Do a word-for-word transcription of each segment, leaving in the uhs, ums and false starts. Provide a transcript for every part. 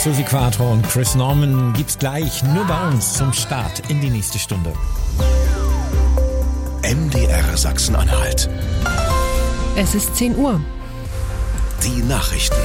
Susi Quattro und Chris Norman gibt's gleich nur bei uns zum Start in die nächste Stunde. M D R Sachsen-Anhalt. Es ist zehn Uhr. Die Nachrichten.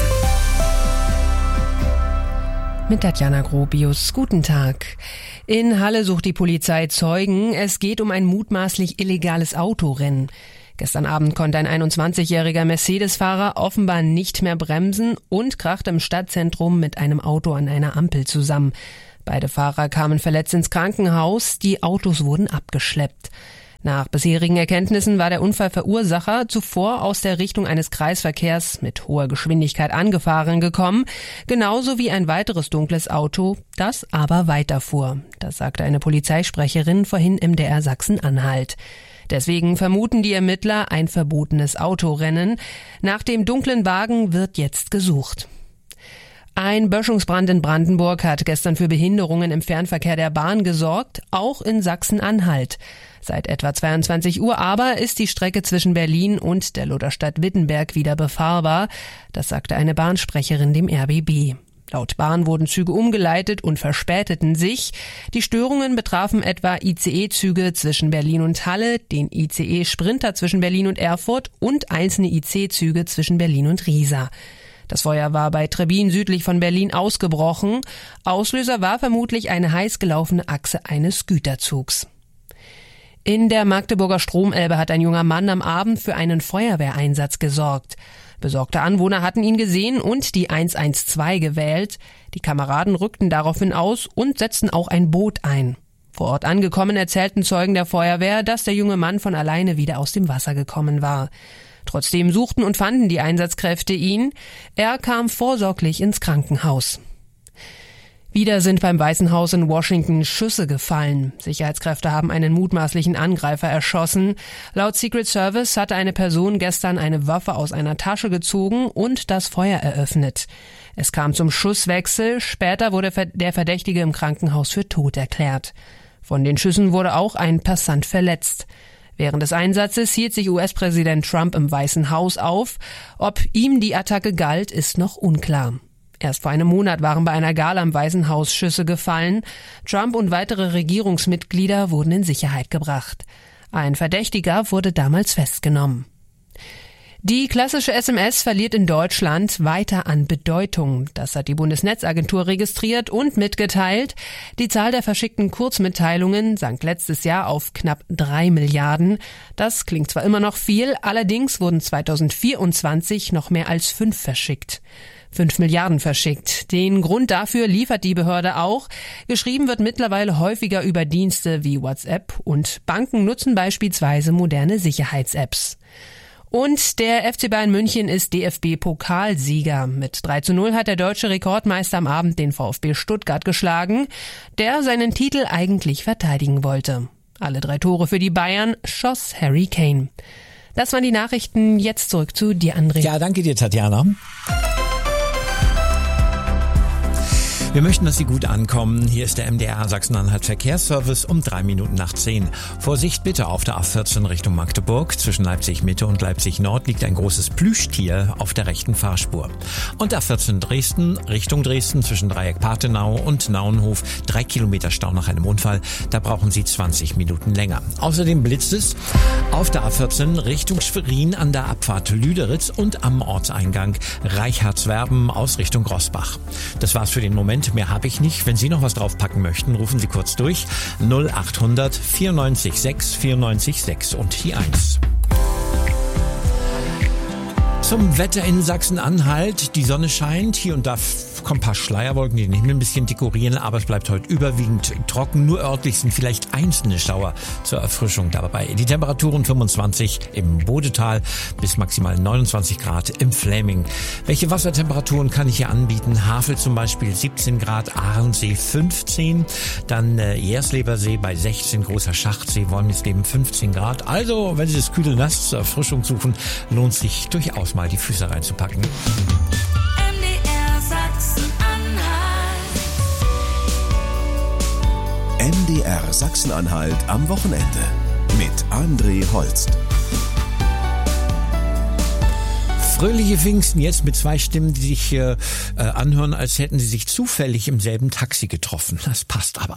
Mit Tatjana Grobius. Guten Tag. In Halle sucht die Polizei Zeugen. Es geht um ein mutmaßlich illegales Autorennen. Gestern Abend konnte ein einundzwanzigjähriger Mercedes-Fahrer offenbar nicht mehr bremsen und krachte im Stadtzentrum mit einem Auto an einer Ampel zusammen. Beide Fahrer kamen verletzt ins Krankenhaus. Die Autos wurden abgeschleppt. Nach bisherigen Erkenntnissen war der Unfallverursacher zuvor aus der Richtung eines Kreisverkehrs mit hoher Geschwindigkeit angefahren gekommen, genauso wie ein weiteres dunkles Auto, das aber weiterfuhr. Das sagte eine Polizeisprecherin vorhin im M D R Sachsen-Anhalt. Deswegen vermuten die Ermittler ein verbotenes Autorennen. Nach dem dunklen Wagen wird jetzt gesucht. Ein Böschungsbrand in Brandenburg hat gestern für Behinderungen im Fernverkehr der Bahn gesorgt, auch in Sachsen-Anhalt. Seit etwa zweiundzwanzig Uhr aber ist die Strecke zwischen Berlin und der Lutherstadt Wittenberg wieder befahrbar. Das sagte eine Bahnsprecherin dem R B B. Laut Bahn wurden Züge umgeleitet und verspäteten sich. Die Störungen betrafen etwa I C E-Züge zwischen Berlin und Halle, den I C E-Sprinter zwischen Berlin und Erfurt und einzelne I C-Züge zwischen Berlin und Riesa. Das Feuer war bei Trebbin südlich von Berlin ausgebrochen. Auslöser war vermutlich eine heiß gelaufene Achse eines Güterzugs. In der Magdeburger Stromelbe hat ein junger Mann am Abend für einen Feuerwehreinsatz gesorgt. Besorgte Anwohner hatten ihn gesehen und die eins eins zwei gewählt. Die Kameraden rückten daraufhin aus und setzten auch ein Boot ein. Vor Ort angekommen erzählten Zeugen der Feuerwehr, dass der junge Mann von alleine wieder aus dem Wasser gekommen war. Trotzdem suchten und fanden die Einsatzkräfte ihn. Er kam vorsorglich ins Krankenhaus. Wieder sind beim Weißen Haus in Washington Schüsse gefallen. Sicherheitskräfte haben einen mutmaßlichen Angreifer erschossen. Laut Secret Service hatte eine Person gestern eine Waffe aus einer Tasche gezogen und das Feuer eröffnet. Es kam zum Schusswechsel. Später wurde der Verdächtige im Krankenhaus für tot erklärt. Von den Schüssen wurde auch ein Passant verletzt. Während des Einsatzes hielt sich U S-Präsident Trump im Weißen Haus auf. Ob ihm die Attacke galt, ist noch unklar. Erst vor einem Monat waren bei einer Gala im Weißen Haus Schüsse gefallen. Trump und weitere Regierungsmitglieder wurden in Sicherheit gebracht. Ein Verdächtiger wurde damals festgenommen. Die klassische S M S verliert in Deutschland weiter an Bedeutung. Das hat die Bundesnetzagentur registriert und mitgeteilt. Die Zahl der verschickten Kurzmitteilungen sank letztes Jahr auf knapp drei Milliarden. Das klingt zwar immer noch viel, allerdings wurden zweitausendvierundzwanzig noch mehr als fünf verschickt. Fünf Milliarden verschickt. Den Grund dafür liefert die Behörde auch. Geschrieben wird mittlerweile häufiger über Dienste wie WhatsApp und Banken nutzen beispielsweise moderne Sicherheits-Apps. Und der F C Bayern München ist D F B-Pokalsieger. Mit drei zu null hat der deutsche Rekordmeister am Abend den VfB Stuttgart geschlagen, der seinen Titel eigentlich verteidigen wollte. Alle drei Tore für die Bayern schoss Harry Kane. Das waren die Nachrichten. Jetzt zurück zu dir, André. Ja, danke dir, Tatjana. Wir möchten, dass Sie gut ankommen. Hier ist der M D R Sachsen-Anhalt Verkehrsservice um drei Minuten nach zehn. Vorsicht bitte auf der A vierzehn Richtung Magdeburg. Zwischen Leipzig Mitte und Leipzig Nord liegt ein großes Plüschtier auf der rechten Fahrspur. Und A vierzehn Dresden Richtung Dresden zwischen Dreieck Partenau und Nauenhof. Drei Kilometer Stau nach einem Unfall. Da brauchen Sie zwanzig Minuten länger. Außerdem blitzt es auf der A vierzehn Richtung Schwerin an der Abfahrt Lüderitz und am Ortseingang Reichardswerben aus Richtung Großbach. Das war's für den Moment. Mehr habe ich nicht. Wenn Sie noch was draufpacken möchten, rufen Sie kurz durch. null achthundert vierundneunzig sechs vierundneunzig sechs und die eins. Zum Wetter in Sachsen-Anhalt. Die Sonne scheint. Hier und da kommen ein paar Schleierwolken, die den Himmel ein bisschen dekorieren, aber es bleibt heute überwiegend trocken. Nur örtlich sind vielleicht einzelne Schauer zur Erfrischung dabei. Die Temperaturen fünfundzwanzig im Bodetal bis maximal neunundzwanzig Grad im Fläming. Welche Wassertemperaturen kann ich hier anbieten? Havel zum Beispiel siebzehn Grad, Ahrensee fünfzehn, dann äh, Jerslebersee bei sechzehn, Großer Schachtsee, Wolmisleben fünfzehn Grad. Also, wenn Sie das kühle Nass zur Erfrischung suchen, lohnt sich durchaus mal die Füße reinzupacken. M D R Sachsen-Anhalt am Wochenende mit André Holst. Fröhliche Pfingsten jetzt mit zwei Stimmen, die sich äh, anhören, als hätten sie sich zufällig im selben Taxi getroffen. Das passt aber.